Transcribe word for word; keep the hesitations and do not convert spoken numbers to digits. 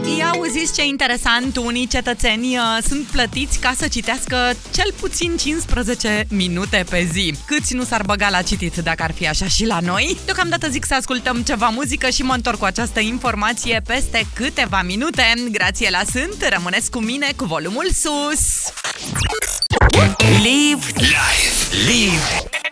Ia auziți ce interesant, unii cetățeni uh, sunt plătiți ca să citească cel puțin cincisprezece minute pe zi. Câți nu s-ar băga la citit dacă ar fi așa și la noi? Deocamdată zic să ascultăm ceva muzică și mă întorc cu această informație peste câteva minute. Grație la Sunt, rămâneți cu mine cu volumul sus. Live, live, live